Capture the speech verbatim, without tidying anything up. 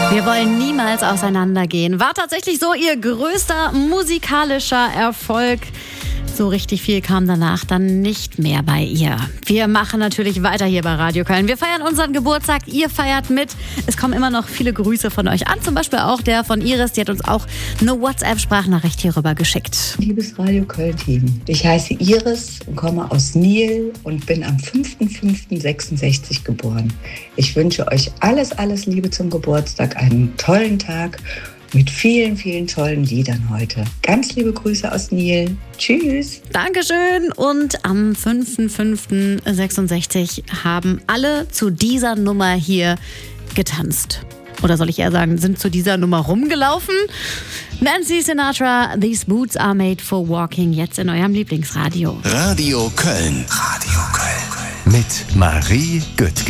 Wir wollen niemals auseinandergehen. War tatsächlich so ihr größter musikalischer Erfolg. So richtig viel kam danach dann nicht mehr bei ihr. Wir machen natürlich weiter hier bei Radio Köln. Wir feiern unseren Geburtstag, ihr feiert mit. Es kommen immer noch viele Grüße von euch an. Zum Beispiel auch der von Iris, die hat uns auch eine WhatsApp-Sprachnachricht hierüber geschickt. Liebes Radio Köln-Team, ich heiße Iris und komme aus Niel und bin am fünfter fünfter sechsundsechzig geboren. Ich wünsche euch alles, alles Liebe zum Geburtstag, einen tollen Tag mit vielen, vielen tollen Liedern heute. Ganz liebe Grüße aus Niel. Tschüss. Dankeschön. Und am fünfter fünfter sechsundsechzig haben alle zu dieser Nummer hier getanzt. Oder soll ich eher sagen, sind zu dieser Nummer rumgelaufen? Nancy Sinatra, These Boots Are Made for Walking, jetzt in eurem Lieblingsradio. Radio Köln. Radio Köln. Mit Marie Güttke.